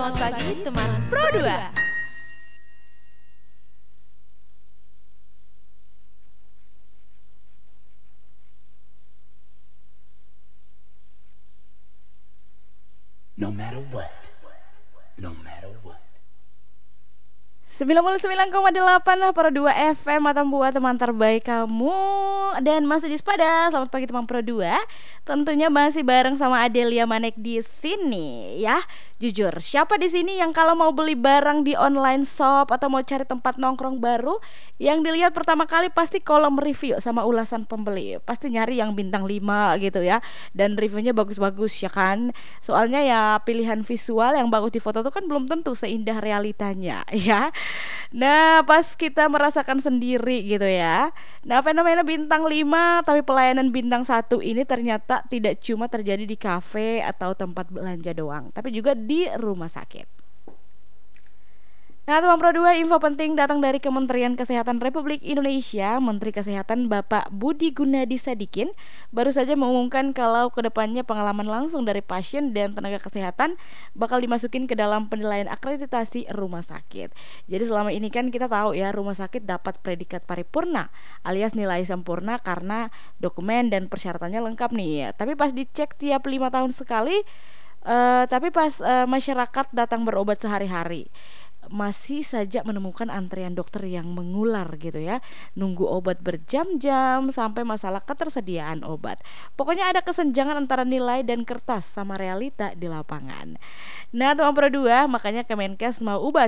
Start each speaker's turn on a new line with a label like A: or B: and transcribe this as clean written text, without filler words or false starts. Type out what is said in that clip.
A: Selamat pagi teman Pro 2.
B: No matter what, no matter what.
C: 99,8 Pro 2 FM atau buat teman terbaik kamu. Dan masih di Sepada. Selamat pagi teman Pro 2. Tentunya masih bareng sama Adelia Manek di sini ya. Jujur, siapa di sini yang kalau mau beli barang di online shop atau mau cari tempat nongkrong baru, yang dilihat pertama kali pasti kolom review sama ulasan pembeli. Pasti nyari yang bintang 5 gitu ya. Dan reviewnya bagus-bagus ya kan. Soalnya ya pilihan visual yang bagus di foto itu kan belum tentu seindah realitanya ya. Nah, pas kita merasakan sendiri gitu ya. Nah, fenomena bintang 5 tapi pelayanan bintang 1 ini ternyata tidak cuma terjadi di kafe atau tempat belanja doang, tapi juga di rumah sakit. Nah, teman Pro 2, info penting datang dari Kementerian Kesehatan Republik Indonesia. Menteri Kesehatan Bapak Budi Gunadi Sadikin baru saja mengumumkan kalau kedepannya pengalaman langsung dari pasien dan tenaga kesehatan bakal dimasukin ke dalam penilaian akreditasi rumah sakit. Jadi selama ini kan kita tahu ya, rumah sakit dapat predikat paripurna alias nilai sempurna karena dokumen dan persyaratannya lengkap nih. Tapi pas dicek tiap 5 tahun sekali, tapi pas masyarakat datang berobat sehari-hari, masih saja menemukan antrean dokter yang mengular gitu ya. Nunggu obat berjam-jam sampai masalah ketersediaan obat. Pokoknya ada kesenjangan antara nilai dan kertas sama realita di lapangan. Nah, teman Pro 2, makanya Kemenkes mau ubah